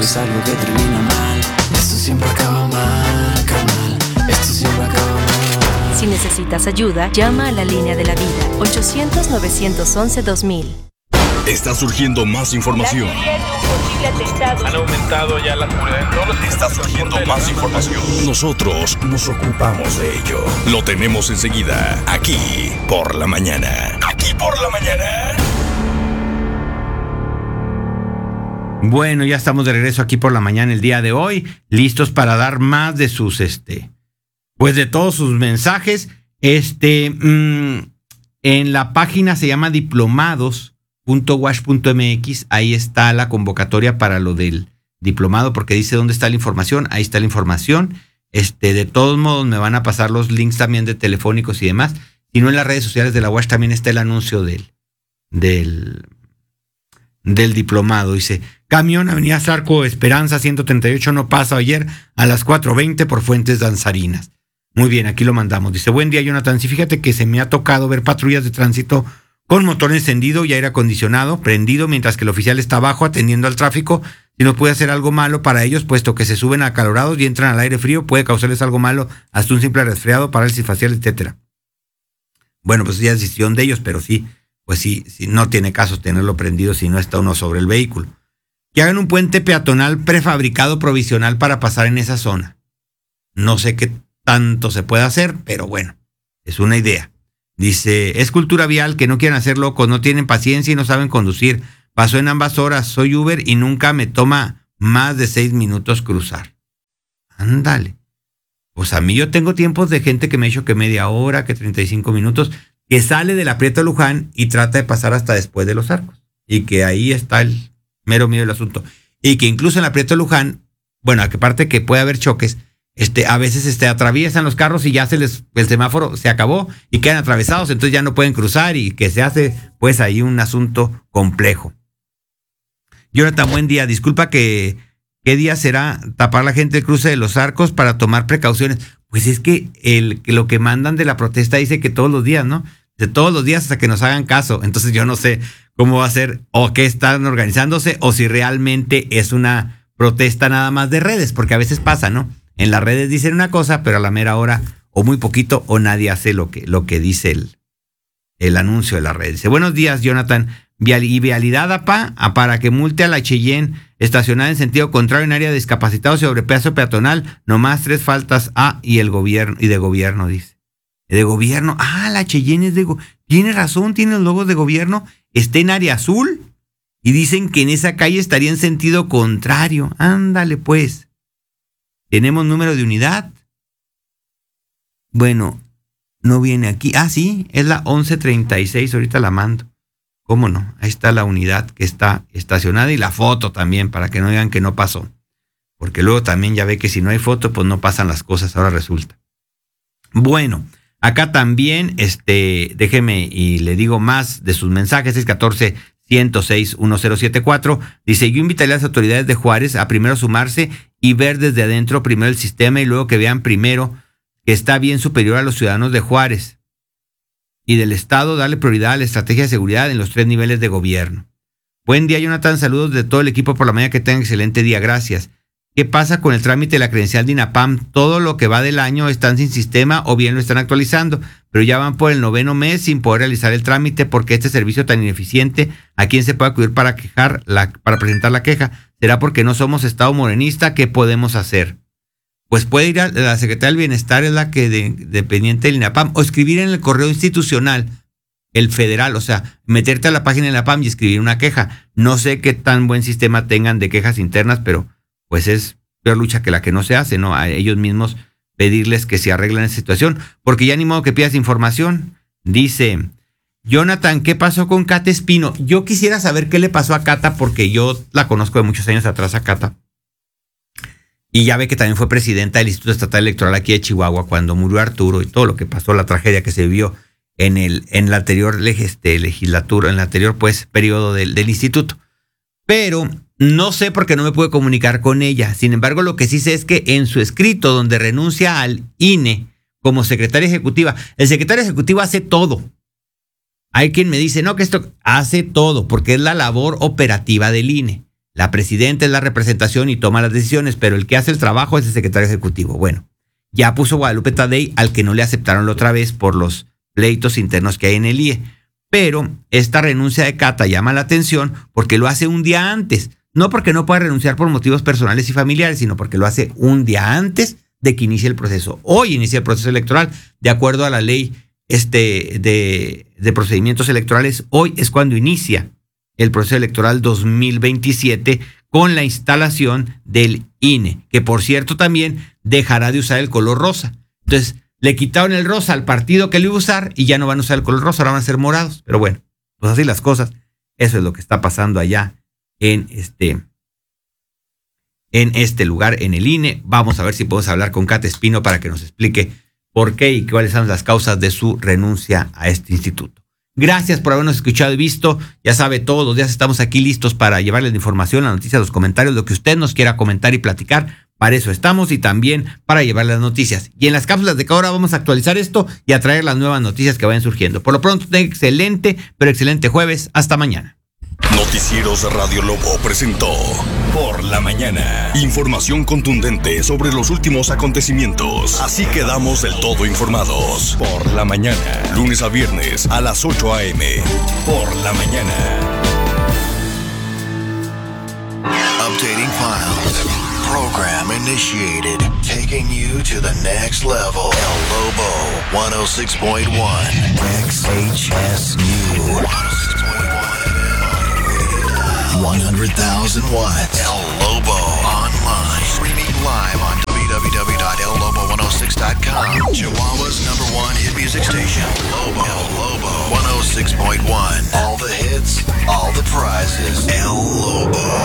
es algo que termina mal. Esto siempre acaba mal, carnal. Esto siempre acaba mal. Si necesitas ayuda, llama a la línea de la vida, 800-911-2000. Está surgiendo más información. Han aumentado ya la seguridad en todos los... Está surgiendo más información. Nosotros nos ocupamos de ello. Lo tenemos enseguida, aquí por la mañana. Aquí por la mañana. Bueno, ya estamos de regreso aquí por la mañana el día de hoy, listos para dar más de sus, pues de todos sus mensajes. En la página se llama diplomados.wash.mx, ahí está la convocatoria para lo del diplomado, porque dice dónde está la información, ahí está la información. De todos modos me van a pasar los links también de telefónicos y demás. Si no, en las redes sociales de la UASH también está el anuncio del diplomado. Dice, camión Avenida Zarco Esperanza 138 no pasa ayer a las 4:20 por Fuentes Danzarinas. Muy bien, aquí lo mandamos. Dice, buen día, Jonathan. Sí, fíjate que se me ha tocado ver patrullas de tránsito con motor encendido y aire acondicionado prendido mientras que el oficial está abajo atendiendo al tráfico. Si no puede hacer algo malo para ellos, puesto que se suben acalorados y entran al aire frío, puede causarles algo malo, hasta un simple resfriado, parálisis facial, etcétera. Bueno, pues ya es decisión de ellos, pero sí, pues sí, no tiene caso tenerlo prendido si no está uno sobre el vehículo. Que hagan un puente peatonal prefabricado provisional para pasar en esa zona. No sé qué tanto se puede hacer, pero bueno, es una idea. Dice, es cultura vial que no quieren hacer locos, no tienen paciencia y no saben conducir. Pasó en ambas horas, soy Uber y nunca me toma más de 6 minutos cruzar. Ándale. Pues a mí yo tengo tiempos de gente que me ha dicho que media hora, que 35 minutos, que sale del Aprieto Luján y trata de pasar hasta después de Los Arcos. Y que ahí está el mero mío del asunto. Y que incluso en el Aprieto Luján, bueno, aparte que puede haber choques, a veces atraviesan los carros y ya el semáforo se acabó y quedan atravesados, entonces ya no pueden cruzar y que se hace pues ahí un asunto complejo. Jonathan, buen día. Disculpa ¿qué día será tapar la gente el cruce de Los Arcos para tomar precauciones? Pues es que lo que mandan de la protesta dice que todos los días, ¿no? De todos los días hasta que nos hagan caso. Entonces yo no sé cómo va a ser o qué están organizándose o si realmente es una protesta nada más de redes, porque a veces pasa, ¿no? En las redes dicen una cosa, pero a la mera hora o muy poquito o nadie hace lo que dice el anuncio de la red. Dice, buenos días, Jonathan. Vialidad para que multe a la Cheyenne estacionada en sentido contrario en área de discapacitados y sobrepaso peatonal, nomás 3 faltas y de gobierno, dice. De gobierno, la Cheyenne es tiene razón, tiene los logos de gobierno, está en área azul y dicen que en esa calle estaría en sentido contrario. Ándale pues. ¿Tenemos número de unidad? Bueno, no viene aquí. Sí, es la 1136, ahorita la mando. ¿Cómo no? Ahí está la unidad que está estacionada y la foto también, para que no digan que no pasó. Porque luego también ya ve que si no hay foto, pues no pasan las cosas, ahora resulta. Bueno, acá también, déjeme y le digo más de sus mensajes, 614-106-1074. Dice, yo invitaría a las autoridades de Juárez a primero sumarse y ver desde adentro primero el sistema y luego que vean primero que está bien superior a los ciudadanos de Juárez y del Estado, darle prioridad a la estrategia de seguridad en los 3 niveles de gobierno. Buen día, Jonathan, saludos de todo el equipo por la mañana, que tengan excelente día, gracias. ¿Qué pasa con el trámite de la credencial de INAPAM? Todo lo que va del año están sin sistema o bien lo están actualizando, pero ya van por el 9º mes sin poder realizar el trámite porque este servicio tan ineficiente, ¿a quién se puede acudir para presentar la queja? ¿Será porque no somos Estado morenista? ¿Qué podemos hacer? Pues puede ir a la Secretaría del Bienestar, es la que dependiente del INAPAM, o escribir en el correo institucional, el federal, o sea, meterte a la página del INAPAM y escribir una queja. No sé qué tan buen sistema tengan de quejas internas, pero pues es peor lucha que la que no se hace, ¿no? A ellos mismos pedirles que se arreglen esa situación, porque ya ni modo que pidas información. Dice, Jonathan, ¿qué pasó con Cata Espino? Yo quisiera saber qué le pasó a Cata, porque yo la conozco de muchos años atrás a Cata. Y ya ve que también fue presidenta del Instituto Estatal Electoral aquí de Chihuahua cuando murió Arturo y todo lo que pasó, la tragedia que se vivió en la anterior legislatura, en el anterior pues periodo del instituto. Pero no sé por qué no me pude comunicar con ella. Sin embargo, lo que sí sé es que en su escrito donde renuncia al INE como secretaria ejecutiva, el secretario ejecutivo hace todo. Hay quien me dice, no, que esto hace todo porque es la labor operativa del INE. La presidenta es la representación y toma las decisiones, pero el que hace el trabajo es el secretario ejecutivo. Bueno, ya puso Guadalupe Tadei, al que no le aceptaron la otra vez por los pleitos internos que hay en el IE. Pero esta renuncia de Cata llama la atención porque lo hace un día antes. No porque no pueda renunciar por motivos personales y familiares, sino porque lo hace un día antes de que inicie el proceso. Hoy inicia el proceso electoral, de acuerdo a la ley de procedimientos electorales. Hoy es cuando inicia el proceso electoral 2027 con la instalación del INE, que por cierto también dejará de usar el color rosa. Entonces, le quitaron el rosa al partido que lo iba a usar y ya no van a usar el color rosa, ahora van a ser morados. Pero bueno, pues así las cosas. Eso es lo que está pasando allá en este lugar, en el INE. Vamos a ver si podemos hablar con Cata Espino para que nos explique por qué y cuáles son las causas de su renuncia a este instituto. Gracias por habernos escuchado y visto. Ya sabe, todos los días estamos aquí listos para llevarles la información, la noticia, los comentarios, lo que usted nos quiera comentar y platicar. Para eso estamos y también para llevar las noticias. Y en las cápsulas de cada hora vamos a actualizar esto y a traer las nuevas noticias que vayan surgiendo. Por lo pronto, tenga excelente, pero excelente jueves. Hasta mañana. Noticieros Radio Lobo presentó Por la Mañana. Información contundente sobre los últimos acontecimientos. Así quedamos del todo informados. Por la Mañana. Lunes a viernes a las 8 a.m. Por la Mañana. Updating files. Program initiated. Taking you to the next level. El Lobo 106.1. XHSU. 100,000 watts. El Lobo online. Streaming live on www.ellobo106.com. Chihuahua's #1 hit music station. Lobo. El Lobo 106.1. All the hits, all the prizes. El Lobo.